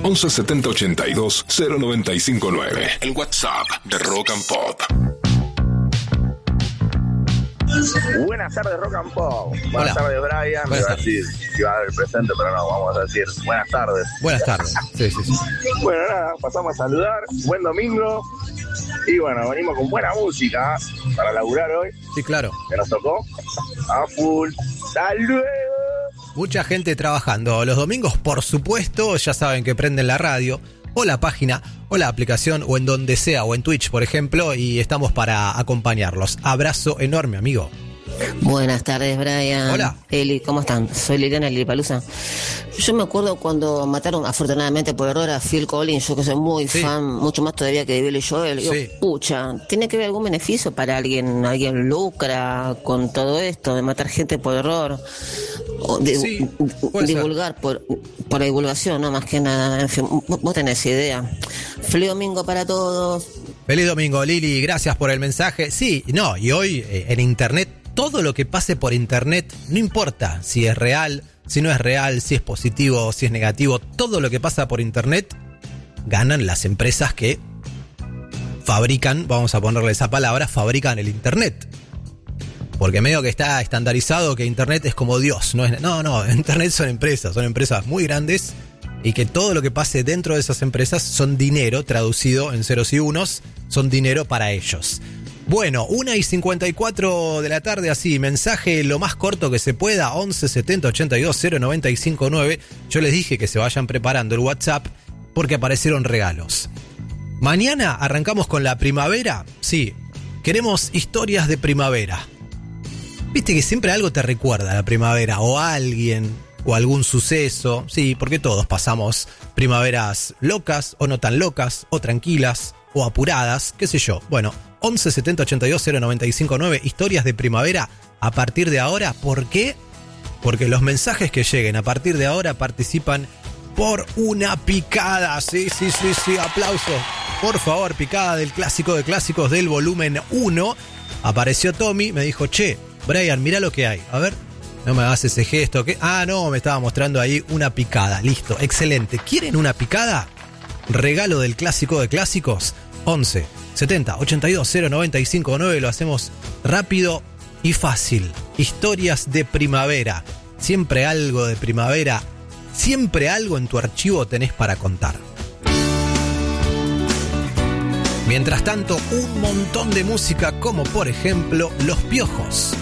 11 70 82 0959. El WhatsApp de Rock and Pop. Buenas tardes, Rock and Pop. Hola. Buenas tardes, Brian. Buenas Iba a tardes. decir que iba a dar el presente, pero no, vamos a decir buenas tardes. Buenas tardes. Sí. Bueno, nada, pasamos a saludar. Buen domingo. Y bueno, venimos con buena música para laburar hoy, Sí, claro. que nos tocó a full. ¡Hasta luego! Mucha gente trabajando. Los domingos, por supuesto, ya saben que prenden la radio o la página o la aplicación o en donde sea o en Twitch, por ejemplo, y estamos para acompañarlos. Abrazo enorme, amigo. Buenas tardes, Brian. Hola. Eli, ¿cómo están? Soy Liliana Lilipalusa. Yo me acuerdo cuando mataron, afortunadamente por error, a Phil Collins, yo que soy muy Sí. fan, mucho más todavía que de Billy Joel. Digo, Sí. pucha, ¿tiene que haber algún beneficio para alguien? ¿Alguien lucra con todo esto de matar gente por error? O Sí, puede ser. divulgar por la divulgación, ¿no? Más que nada. En fin, vos tenés idea. Feliz domingo para todos. Feliz domingo, Lili. Gracias por el mensaje. Sí, no, y hoy en internet, todo lo que pase por internet, no importa si es real, si no es real, si es positivo, si es negativo, todo lo que pasa por internet, ganan las empresas que fabrican, vamos a ponerle esa palabra, fabrican el internet. Porque medio que está estandarizado que internet es como Dios. No, internet son empresas muy grandes y que todo lo que pase dentro de esas empresas son dinero, traducido en ceros y unos, son dinero para ellos. Bueno, 1:54 de la tarde, así, mensaje lo más corto que se pueda, 11 70 82 0959. Yo les dije que se vayan preparando el WhatsApp porque aparecieron regalos. Mañana arrancamos con la primavera. Sí, queremos historias de primavera. Viste que siempre algo te recuerda a la primavera, o a alguien, o algún suceso. Sí, porque todos pasamos primaveras locas, o no tan locas, o tranquilas, o apuradas, qué sé yo. Bueno, 11 70 82 0959, historias de primavera a partir de ahora. ¿Por qué? Porque los mensajes que lleguen a partir de ahora participan por una picada. Sí, aplauso. Por favor, picada del clásico de clásicos del volumen 1. Apareció Tommy, me dijo, che, Brian, mirá lo que hay. A ver, no me hagas ese gesto. ¿Qué? Ah, no, me estaba mostrando ahí una picada. Listo, excelente. ¿Quieren una picada? Regalo del clásico de clásicos. 11 70 82 0959. Lo hacemos rápido y fácil. Historias de primavera. Siempre algo de primavera. Siempre algo en tu archivo tenés para contar. Mientras tanto, un montón de música, como por ejemplo Los Piojos.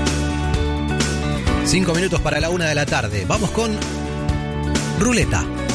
5 minutos para la 1 de la tarde. Vamos con Ruleta.